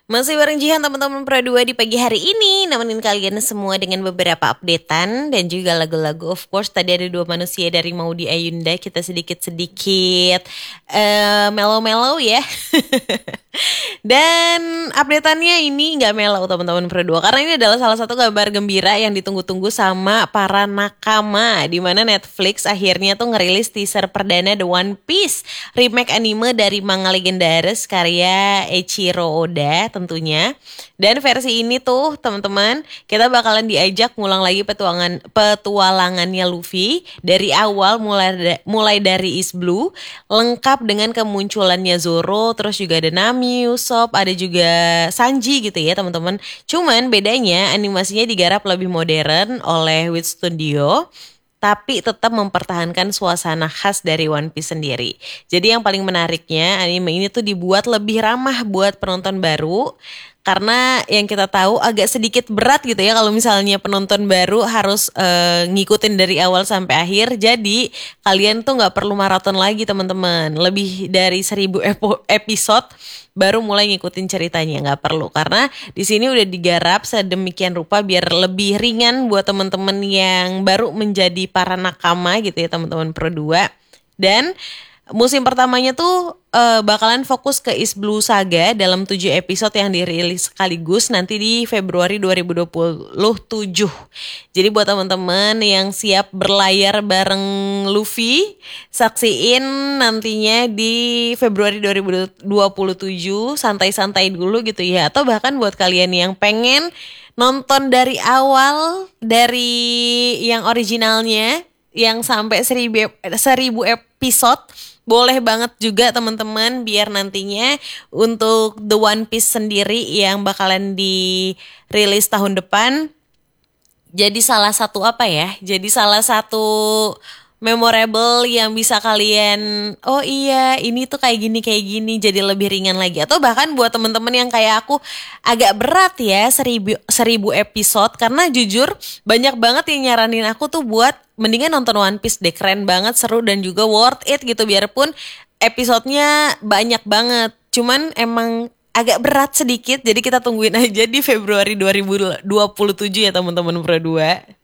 Masih bareng Jihan teman-teman Pro 2 di pagi hari ini. Nemenin kalian semua dengan beberapa updatean dan juga lagu-lagu. Of course tadi ada dua manusia dari Maudy Ayunda. Kita sedikit-sedikit mellow-mellow ya. Dan updateannya ini nggak mellow teman-teman Pro 2. Karena ini adalah salah satu kabar gembira yang ditunggu-tunggu sama para nakama. Dimana Netflix akhirnya tuh ngerilis teaser perdana The One Piece. Remake anime dari manga legendaris karya Eiichiro Oda tentunya. Dan versi ini tuh teman-teman kita bakalan diajak ngulang lagi petualangannya Luffy dari awal mulai dari East Blue lengkap dengan kemunculannya Zoro, terus juga ada Nami, Usopp, ada juga Sanji gitu ya teman-teman. Cuman bedanya animasinya digarap lebih modern oleh Wit Studio tapi tetap mempertahankan suasana khas dari One Piece sendiri. Jadi yang paling menariknya anime ini tuh dibuat lebih ramah buat penonton baru karena yang kita tahu agak sedikit berat gitu ya kalau misalnya penonton baru harus ngikutin dari awal sampai akhir. Jadi kalian tuh nggak perlu maraton lagi teman-teman. Lebih dari 1000 episode baru mulai ngikutin ceritanya, nggak perlu karena di sini udah digarap sedemikian rupa biar lebih ringan buat teman-teman yang baru menjadi para nakama gitu ya teman-teman Pro 2. Dan musim pertamanya tuh bakalan fokus ke East Blue Saga dalam 7 episode yang dirilis sekaligus nanti di Februari 2027. Jadi buat teman-teman yang siap berlayar bareng Luffy, saksiin nantinya di Februari 2027, santai-santai dulu gitu ya. Atau bahkan buat kalian yang pengen nonton dari awal, dari yang originalnya, yang sampai 1000 episode, boleh banget juga teman-teman biar nantinya untuk The One Piece sendiri yang bakalan dirilis tahun depan jadi salah satu apa ya? Jadi salah satu memorable yang bisa kalian oh iya ini tuh kayak gini jadi lebih ringan lagi atau bahkan buat temen-temen yang kayak aku agak berat ya 1000 episode karena jujur banyak banget yang nyaranin aku tuh buat mendingan nonton One Piece deh, keren banget, seru dan juga worth it gitu biarpun episodenya banyak banget cuman emang agak berat sedikit jadi kita tungguin aja di Februari 2027 ya teman-teman Pro 2.